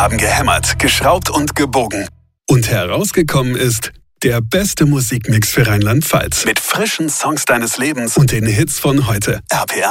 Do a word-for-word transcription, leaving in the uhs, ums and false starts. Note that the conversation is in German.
haben gehämmert, geschraubt und gebogen. Und herausgekommen ist der beste Musikmix für Rheinland-Pfalz. Mit frischen Songs deines Lebens und den Hits von heute. R P R